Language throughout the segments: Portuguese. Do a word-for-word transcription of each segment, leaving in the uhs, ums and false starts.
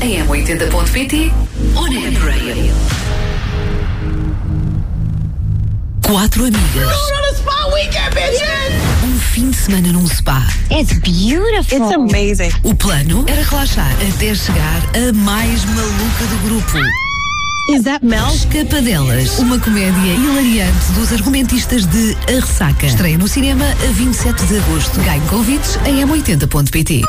em m oitenta ponto pt ou na App Radio. Quatro amigas. Um fim de semana num spa. It's beautiful. It's amazing. O plano era relaxar até chegar a mais maluca do grupo. Is that Mel? Escapadelas, uma comédia hilariante dos argumentistas de A Ressaca. Estreia no cinema a vinte e sete de agosto. Ganhe convites em m oitenta ponto pt.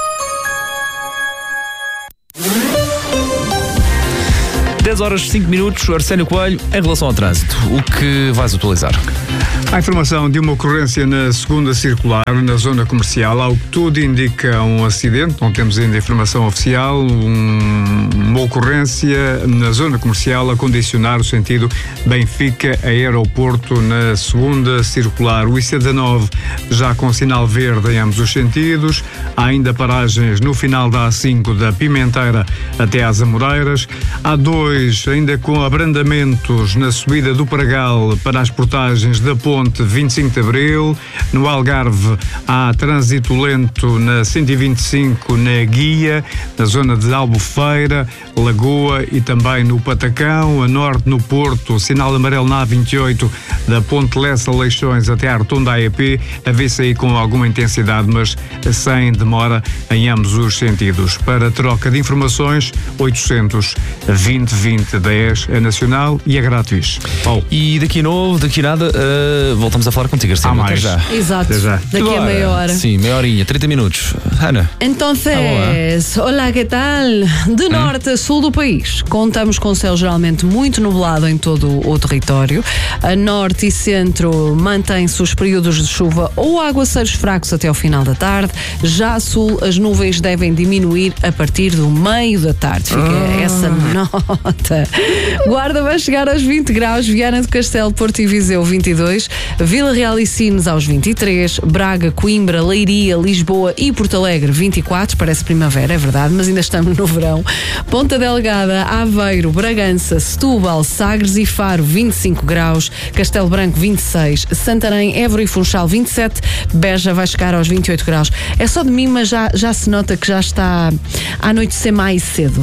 dez horas e cinco minutos, Arsénio Coelho, em relação ao trânsito, o que vais atualizar? Há informação de uma ocorrência na segunda circular, na zona comercial, ao que tudo indica um acidente, não temos ainda informação oficial, um, uma ocorrência na zona comercial a condicionar o sentido Benfica-Aeroporto na segunda circular. O I C dezenove já com sinal verde em ambos os sentidos, há ainda paragens no final da A cinco da Pimenteira até às Amoreiras, A dois ainda com abrandamentos na subida do Pragal para as portagens da Ponte vinte e cinco de Abril, no Algarve há trânsito lento na cento e vinte e cinco na Guia, na zona de Albufeira, Lagoa e também no Patacão, a norte no Porto, sinal amarelo na A vinte e oito da Ponte Lessa Leixões até à Rotunda A E P, a vê-se aí com alguma intensidade, mas sem demora em ambos os sentidos. Para troca de informações, oitocentos vinte vinte dez é nacional e é grátis. Paulo. E daqui a novo, daqui a nada, uh, voltamos a falar contigo, Arsénio. Há mais. Já. Exato. Já. Daqui Agora, a meia hora. Sim, meia horinha, trinta minutos. Ana. Entonces, olá, que tal? De hum? norte a sul do país, contamos com céu geralmente muito nublado em todo o território. A norte e centro mantém-se os períodos de chuva ou aguaceiros fracos até ao final da tarde. Já a sul, as nuvens devem diminuir a partir do meio da tarde. Fica ah. essa nota. Guarda vai chegar aos vinte graus, Viana do Castelo, Porto e Viseu vinte e dois, Vila Real e Sines aos vinte e três, Braga, Coimbra, Leiria, Lisboa e Porto Alegre vinte e quatro, parece primavera, é verdade, mas ainda estamos no verão. Ponta Delgada, Aveiro, Bragança, Setúbal, Sagres e Faro vinte e cinco graus, Castelo Branco vinte e seis, Santarém, Évora e Funchal vinte e sete, Beja vai chegar aos vinte e oito graus. É só de mim, mas já, já se nota que já está a anoitecer mais cedo.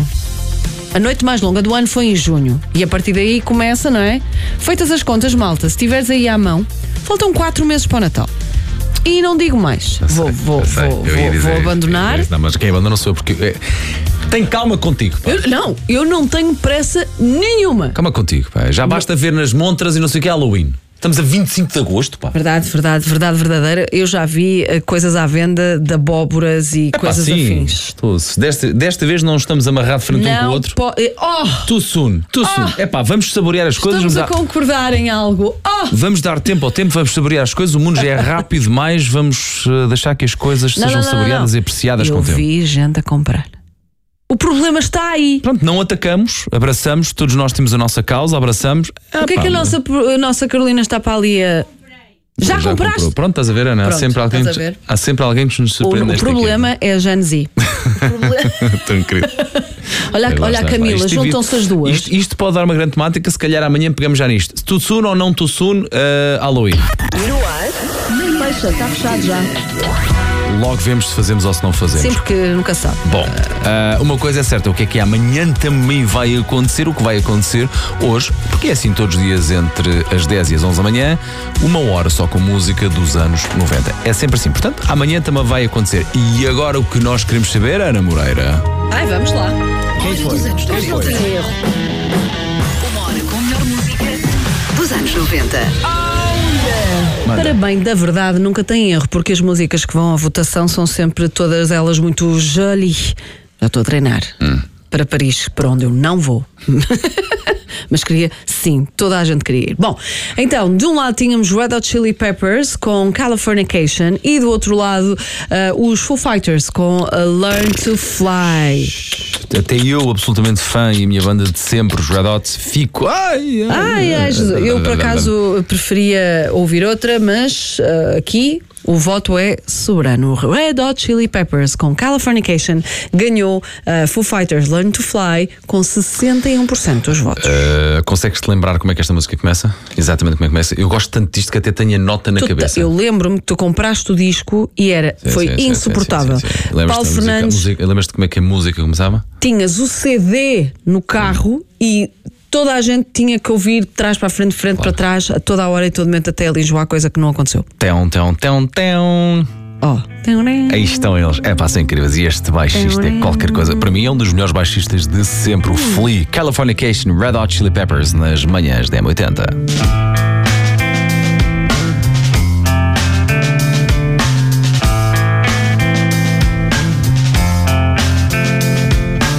A noite mais longa do ano foi em junho e a partir daí começa, não é? Feitas as contas, malta, se tiveres aí à mão, faltam quatro meses para o Natal. E não digo mais. Eu vou sei, vou, eu sei. vou, Eu ia vou, dizer, vou abandonar. eu ia dizer, não, mas quem abandona sou eu, porque é, tem calma contigo, pá. Eu, não, eu não tenho pressa nenhuma. Calma contigo, pá. Já basta ver nas montras e não sei o que é Halloween. Estamos a vinte e cinco de agosto, pá. Verdade, verdade, verdade verdadeira. Eu já vi uh, coisas à venda de abóboras e Epá, coisas sim. afins. Estou, desta, desta vez não estamos amarrados frente não um com o outro. Po- oh! Too soon, too soon. Oh! Epá, vamos saborear as coisas. Estamos a vamos dar, concordar em algo. Oh! vamos dar tempo ao tempo, vamos saborear as coisas. O mundo já é rápido demais. Vamos uh, deixar que as coisas Não, sejam não, não, saboreadas não. e apreciadas Eu com o tempo. vi gente a comprar. O problema está aí. Pronto, não atacamos, abraçamos, todos nós temos a nossa causa, abraçamos. O que é que a nossa, a nossa Carolina está para ali a... Já, Já compraste? comprou. Pronto, estás a ver, Ana? Pronto, há, sempre alguém, estás a ver? há sempre alguém que nos O, surpreende. o nesta problema equipe. é a Gen Z. Tão querido. Olha, É, lá olha a está, pá. Camila, Isto devia- juntam-se as duas. Isto, isto pode dar uma grande temática, se calhar amanhã pegamos já nisto. Too soon ou não too soon, uh, Halloween. Nem fecha, está fechado já. Logo vemos se fazemos ou se não fazemos. Sim, porque nunca sabe. Bom, uh, uma coisa é certa, o que é que é amanhã também vai acontecer, o que vai acontecer hoje, porque é assim todos os dias entre as dez e as onze da manhã, uma hora só com música dos anos noventa. É sempre assim, portanto, amanhã também vai acontecer. E agora o que nós queremos saber, Ana Moreira? Ai, vamos lá. Quem foi? Quem foi? Uma hora com a melhor música dos anos noventa. Manda. Para bem, da verdade, nunca tem erro, porque as músicas que vão à votação são sempre todas elas muito jolies. Já estou a treinar. Hum. Para Paris, para onde eu não vou. Mas queria, sim, toda a gente queria ir. Bom, então, de um lado tínhamos Red Hot Chili Peppers com Californication e do outro lado uh, os Foo Fighters com uh, Learn to Fly. Até eu, absolutamente fã e a minha banda de sempre, os Red Hot, fico. Ai, Ai, ai, Jesus. Eu por acaso preferia ouvir outra, mas uh, aqui O voto é soberano. Red Hot Chili Peppers com Californication ganhou uh, Foo Fighters Learn to Fly com sessenta e um por cento dos votos. Uh, Consegues-te lembrar como é que esta música começa? Exatamente como é que começa? Eu gosto tanto disto que até tenho a nota na tu, cabeça. Eu lembro-me que tu compraste o disco e era, sim, foi sim, insuportável. Sim, sim, sim, sim. Paulo Fernandes. Lembras-te como é que a música começava? Tinhas o C D no carro e toda a gente tinha que ouvir de trás para a frente, de frente claro. para trás, a toda a hora e todo momento até ali enjoar, coisa que não aconteceu. Tão, tão, tão, tão. Oh. Aí estão eles. É pá, são incríveis. E este baixista é qualquer coisa. Para mim é um dos melhores baixistas de sempre. O Flea, Californication, Red Hot Chili Peppers nas manhãs da M oitenta.